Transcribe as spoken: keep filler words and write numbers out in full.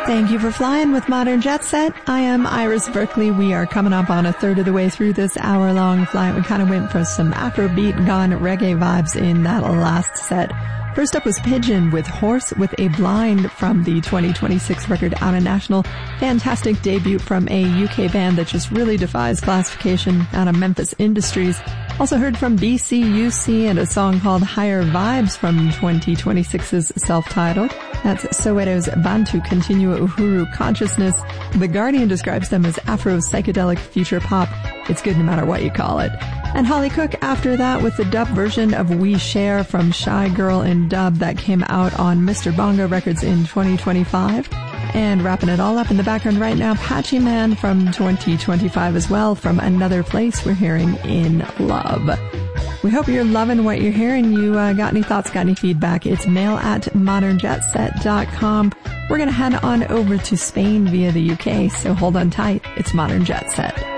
Thank you for flying with Modern Jet Set. I am Iris Berkeley. We are coming up on a third of the way through this hour-long flight. We kind of went for some Afrobeat, gone reggae vibes in that last set. First up was Pigeon with Horse with a Blind from the twenty twenty-six record Out of National. Fantastic debut from a U K band that just really defies classification out of Memphis Industries. Also heard from B C U C and a song called Higher Vibes from twenty twenty-six's self-titled. That's Soweto's Bantu Continua Uhuru Consciousness. The Guardian describes them as Afro-psychedelic future pop. It's good no matter what you call it. And Holly Cook after that with the dub version of We Share from Shy Girl in Dub that came out on Mister Bongo Records in twenty twenty-five. And wrapping it all up in the background right now, Patchy Man from twenty twenty-five as well. From Another Place, we're hearing In Love. We hope you're loving what you're hearing. You uh, got any thoughts, got any feedback? It's mail at modern jet set dot com. We're going to head on over to Spain via the U K, so hold on tight. It's Modern Jet Set.